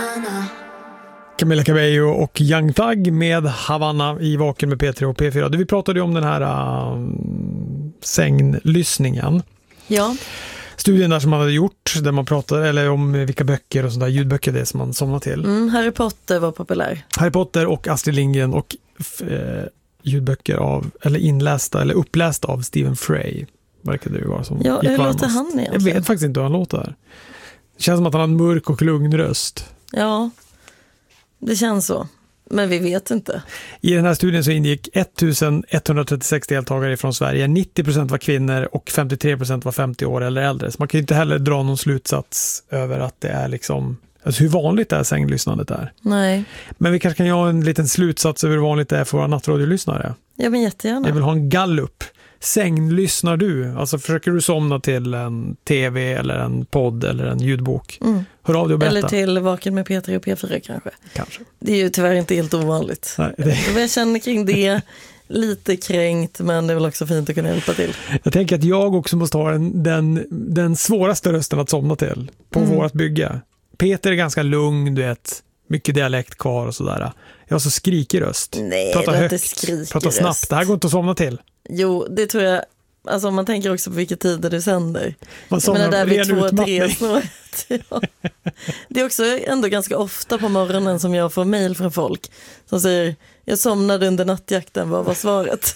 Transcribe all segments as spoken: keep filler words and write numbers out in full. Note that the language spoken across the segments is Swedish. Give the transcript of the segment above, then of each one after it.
Camila Cabello och Young Thug med Havana i Vaken med P tre och P fyra. Vi pratade ju om den här uh, sänglyssningen. Ja. Studien där som man hade gjort, där man pratade eller om vilka böcker och sådana där ljudböcker det är som man somnar till. Mm, Harry Potter var populär. Harry Potter och Astrid Lindgren och eh, ljudböcker av, eller inlästa eller upplästa av Stephen Fry. Verkar det ju vara som ja, hur låter han egentligen? Jag vet faktiskt inte hur han låter. Det känns som att han har en mörk och lugn röst. Ja, det känns så. Men vi vet inte. I den här studien så ingick etthundratrettiosex deltagare från Sverige. nittio procent var kvinnor och femtiotre procent var femtio år eller äldre. Så man kan ju inte heller dra någon slutsats över att det är liksom... Alltså hur vanligt det är sänglyssnandet är. Nej. Men vi kanske kan göra en liten slutsats över hur vanligt det är för våra nattradiolyssnare. Ja, men jättegärna. Jag vill ha en gallup. Sänglyssnar du? Alltså försöker du somna till en tv eller en podd eller en ljudbok? Mm. Hör av dig och berätta. Eller till Vaken med P tre och P fyra kanske. Kanske. Det är ju tyvärr inte helt ovanligt. Nej, det... Jag känner kring det lite kränkt, men det är väl också fint att kunna hjälpa till. Jag tänker att jag också måste ha den, den, den svåraste rösten att somna till på mm. vårt bygge. Peter är ganska lugn, du vet. Mycket dialekt kvar och sådär. Jag har så skrikig röst. Nej, prata högt, prata snabbt. Röst. Det här går inte att somna till. Jo, det tror jag. Alltså om man tänker också på vilka tider du sänder. Man somnar men det där vid två, utmattning. tre snåret. Ja. Det är också ändå ganska ofta på morgonen som jag får mejl från folk som säger, jag somnade under nattjakten, vad var svaret?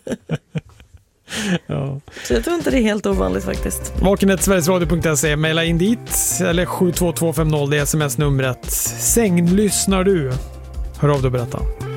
Ja. Så jag tror inte det är helt ovanligt faktiskt. Vakenet sverigesradio punkt se, mejla in dit eller sju två två fem noll, det är sms-numret. Sänglyssnar du? Hör av dig och berätta.